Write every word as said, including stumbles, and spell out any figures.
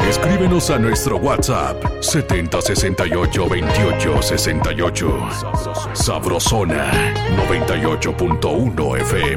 Escríbenos a nuestro WhatsApp setenta sesenta y ocho veintiocho sesenta y ocho. Sabrosona noventa y ocho punto uno F M.